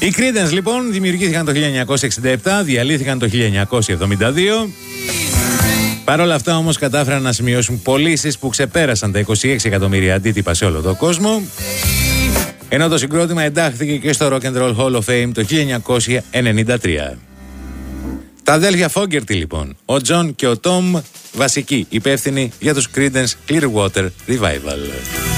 Οι Creedence λοιπόν δημιουργήθηκαν το 1967, διαλύθηκαν το 1972. Παρ' όλα αυτά όμως κατάφεραν να σημειώσουν πωλήσεις που ξεπέρασαν τα 26 εκατομμύρια αντίτυπα σε όλο τον κόσμο, ενώ το συγκρότημα εντάχθηκε και στο Rock and Roll Hall of Fame το 1993. Τα αδέλφια Fogerty λοιπόν, ο John και ο Tom, βασικοί υπεύθυνοι για τους Creedence Clearwater Revival.